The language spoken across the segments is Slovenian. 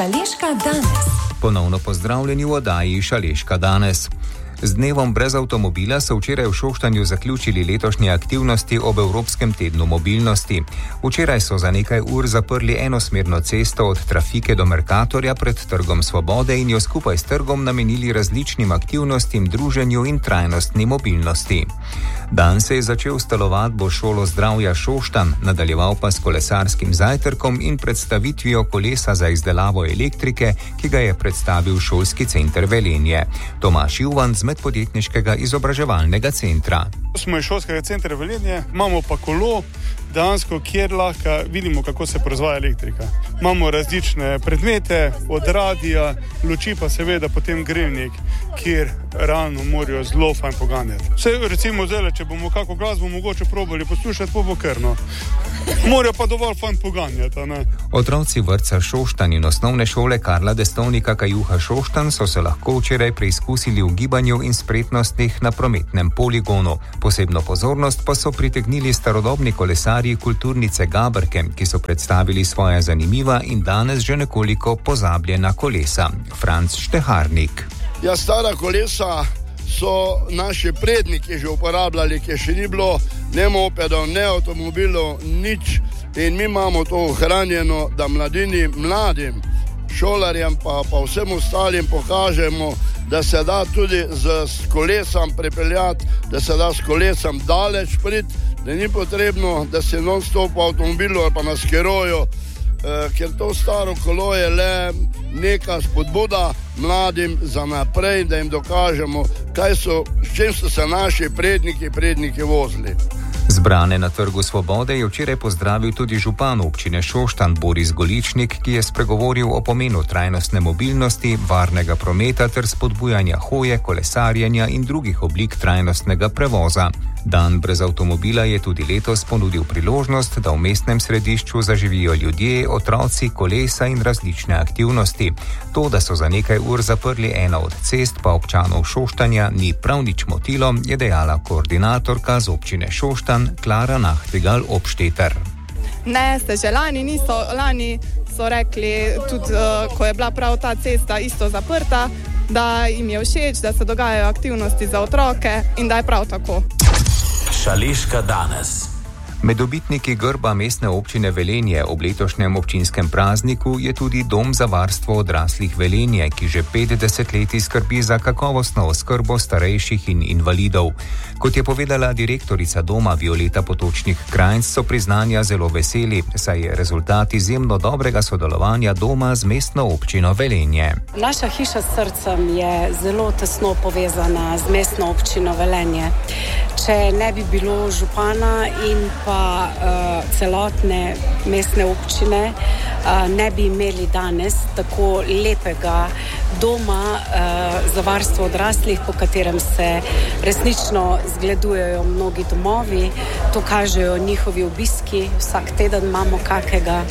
Šaleška danes. Ponovno pozdravljeni v oddaji Šaleška danes. Z dnevom brez avtomobila so včeraj v Šoštanju zaključili letošnje aktivnosti ob Evropskem tednu mobilnosti. Včeraj so za nekaj ur zaprli enosmerno cesto od Trafike do Mercatorja pred Trgom Svobode in jo skupaj s trgom namenili različnim aktivnostim, druženju in trajnostni mobilnosti. Dan se je začel s telovadbo Šolo zdravja Šoštanj, nadaljeval pa s kolesarskim zajtrkom in predstavitvijo kolesa za izdelavo elektrike, ki ga je predstavil šolski center Velenje. Tomaž Juvan z Medpodjetniškega izobraževalnega centra. Smo iz šolskega centra Velenje, imamo pa kolo, dejansko, kjer lahko vidimo, kako se proizvaja elektrika. Imamo različne predmete, od radija, luči pa seveda potem grelnik, kjer realno morajo zelo fajn poganjati. Vse recimo zdaj, če bomo kako glasbo mogoče probali poslušati, bo krno. Morajo pa dovolj fajn poganjati, a ne? Otroci vrtca Šoštanj in osnovne šole Karla Destovnika Kajuha Šoštanj so se lahko včeraj preizkusili v gibanju in spretnostih na prometnem poligonu. Posebno pozornost pa so pritegnili starodobni kolesarji kulturnice Gabrke, ki so predstavili svoja zanimiva in danes že nekoliko pozabljena kolesa. Franc Šteharnik. Ja, stara kolesa so naši predniki že uporabljali, ki še ni bilo ne mopedov, ne avtomobilov, nič. In mi imamo to ohranjeno, da mladim šolarjem pa vsem ostalim pokažemo, da se da tudi z kolesom prepeljati, da se da s kolesom daleč priti, da ni potrebno, da se non-stop v avtomobilu ali pa na skiroju, ker to staro kolo je le neka spodbuda mladim za naprej, da jim dokažemo, s čim so se naši predniki vozili. Zbrane na Trgu Svobode je včeraj pozdravil tudi župan občine Šoštanj Boris Goličnik, ki je spregovoril o pomenu trajnostne mobilnosti, varnega prometa ter spodbujanja hoje, kolesarjenja in drugih oblik trajnostnega prevoza. Dan brez avtomobila je tudi letos ponudil priložnost, da v mestnem središču zaživijo ljudje, otroci, kolesa in različne aktivnosti. To, da so za nekaj ur zaprli eno od cest, pa občanov Šoštanja ni prav nič motilo, je dejala koordinatorka z občine Šoštanj Klara Nahtigal Obšteter. Ne, se že lani so rekli, tudi ko je bila prav ta cesta isto zaprta, da jim je všeč, da se dogajajo aktivnosti za otroke in da je prav tako. Šaleška danes. Med dobitniki grba mestne občine Velenje ob letošnjem občinskem prazniku je tudi Dom za varstvo odraslih Velenje, ki že 50 let skrbi za kakovostno oskrbo starejših in invalidov. Kot je povedala direktorica doma Violeta Potočnik-Krajnc, so priznanja zelo veseli, saj je rezultat izjemno dobrega sodelovanja doma z mestno občino Velenje. Naša hiša s srcem je zelo tesno povezana z mestno občino Velenje. Če ne bi bilo župana in pa celotne mestne občine, ne bi imeli danes tako lepega doma za varstvo odraslih, po katerem se resnično zgledujejo mnogi domovi. To kažejo njihovi obiski, vsak teden imamo kakega.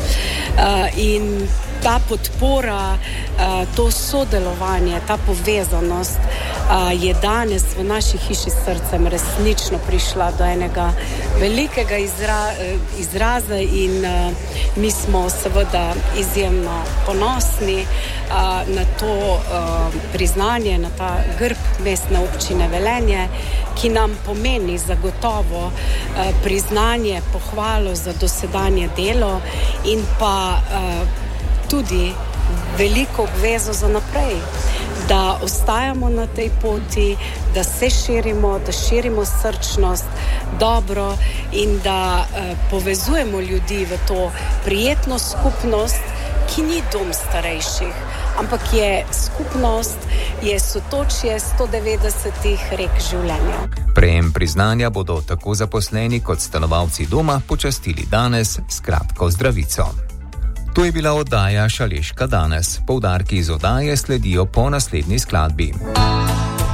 In ta podpora, to sodelovanje, ta povezanost je danes v naši hiši s srcem resnično prišla do enega velikega izraza in mi smo seveda izjemno ponosni na to priznanje, na ta grb mestne občine Velenje, ki nam pomeni zagotovo priznanje, pohvalo za dosedanje delo in pa tudi veliko obvezo za naprej, da ostajamo na tej poti, da se širimo, da širimo srčnost, dobro in da povezujemo ljudi v to prijetno skupnost, ki ni dom starejših, ampak je skupnost, je sotočje 190 rek življenja. Prejem priznanja bodo tako zaposleni kot stanovalci doma počastili danes s kratko zdravico. To je bila oddaja Šaleška danes. Poudarki iz oddaje sledijo po naslednji skladbi.